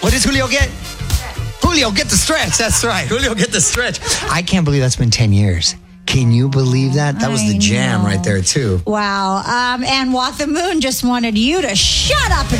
What does Julio get? Julio, get the stretch. That's right. Julio, get the stretch. I can't believe that's been 10 years. Can you believe that? That was the jam right there, too. Wow. And Walk the Moon just wanted you to shut up